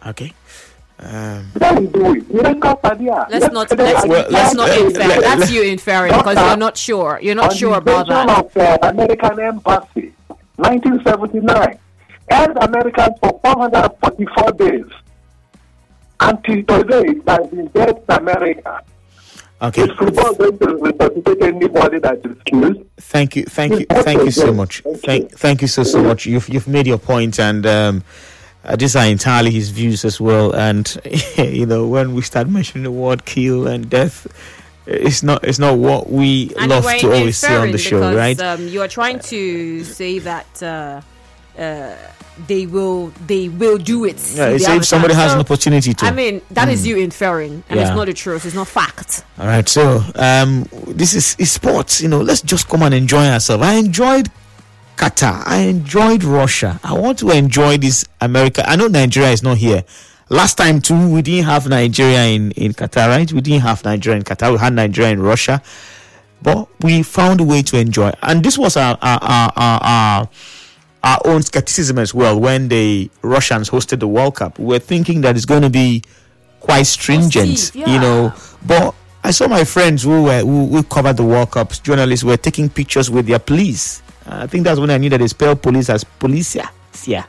Okay. Then you do it. Let's not infer. That's you inferring because you're not sure. You're not sure about that. Of the American embassy, 1979, held Americans for 444 days. Until today, it has been dead in America. Okay. Is football going to resuscitate anybody that is killed? Thank you so much. Thank you so much. You've made your point, and these are entirely his views as well. And when we start mentioning the word kill and death, it's not what we love to always say on the show, right? You are trying to say that they will do it. Yeah, if somebody has an opportunity to. I mean, that is you inferring, and it's not the truth. It's not fact. All right, so this is sports. Let's just come and enjoy ourselves. I enjoyed Qatar. I enjoyed Russia. I want to enjoy this America. I know Nigeria is not here. Last time too, we didn't have Nigeria in Qatar, right? We didn't have Nigeria in Qatar. We had Nigeria in Russia, but we found a way to enjoy. And this was our own skepticism as well when the Russians hosted the World Cup. We were thinking that it's going to be quite stringent, But I saw my friends who covered the World Cup, journalists, were taking pictures with their police. I think that's when I knew that they spell police as policia. Yeah.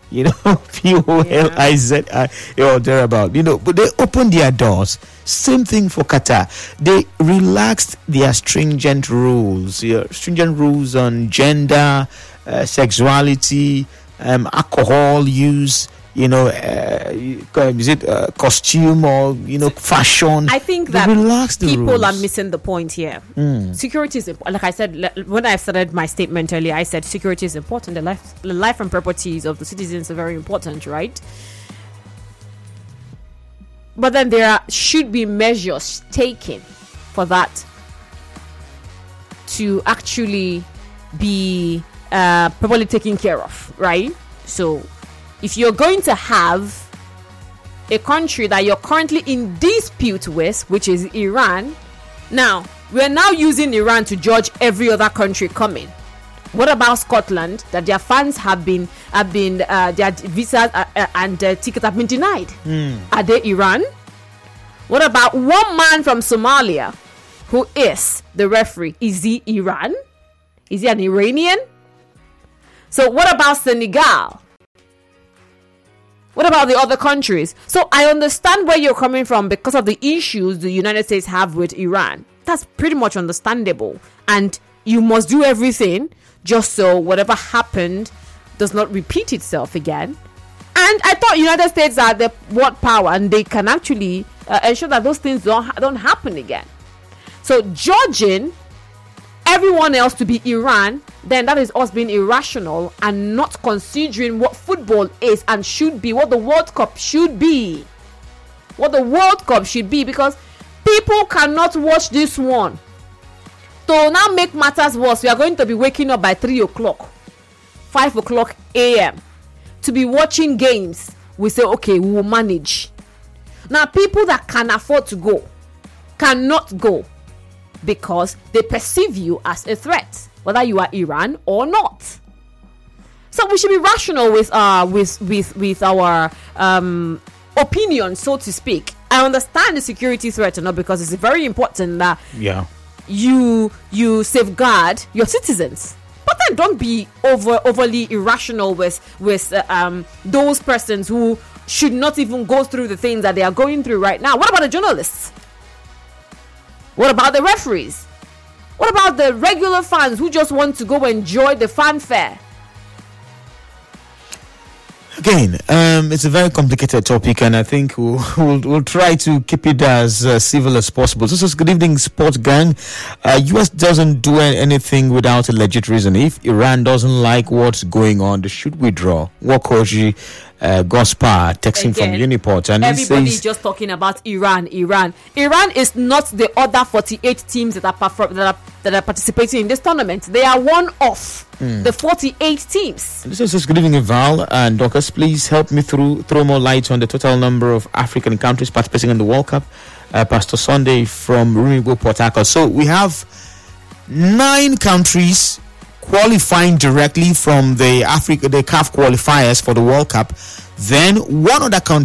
Polizi or thereabout. But they opened their doors. Same thing for Qatar. They relaxed their stringent rules on gender, sexuality, alcohol use, is it costume or fashion? I think that people are missing the point here. Security is important. Like I said when I started my statement earlier, I said security is important. The life and properties of the citizens are very important, right? But then there should be measures taken for that to actually be properly taken care of, right? So if you're going to have a country that you're currently in dispute with, which is Iran, now we're now using Iran to judge every other country coming. What about Scotland, that their fans have been their visas and tickets have been denied? Are they Iran? What about one man from Somalia who is the referee? Is he Iran? Is he an Iranian? So what about Senegal? What about the other countries? So I understand where you're coming from because of the issues the United States have with Iran. That's pretty much understandable. And you must do everything just so whatever happened does not repeat itself again. And I thought United States are the world power and they can actually ensure that those things don't happen again. So judging everyone else to be Iran, then that is us being irrational and not considering what football is and should be, what the World Cup should be. Because people cannot watch this one. To now make matters worse, we are going to be waking up by 3 o'clock, 5 o'clock a.m. to be watching games. We say, okay, we will manage. Now, people that can afford to go cannot go, because they perceive you as a threat, whether you are Iran or not. So we should be rational with our opinion, so to speak. I understand the security threat, because it's very important that you safeguard your citizens. But then don't be overly irrational with those persons who should not even go through the things that they are going through right now. What about the journalists? What about the referees? What about the regular fans who just want to go enjoy the fanfare? Again, it's a very complicated topic, and I think we'll try to keep it as civil as possible. So, good evening, Sports Gang. US doesn't do anything without a legit reason. If Iran doesn't like what's going on, they should withdraw. Wakoji Gospar texting from Uniport, and everybody's just talking about Iran. Iran is not the other 48 teams that are participating in this tournament. They are one of the 48 teams. This is good evening, Val and Dorcas. Please help me throw more light on the total number of African countries participating in the World Cup. Pastor Sunday from Rumigo, Port Harcourt. So we have 9 countries qualifying directly from the CAF qualifiers for the World Cup. Then one other country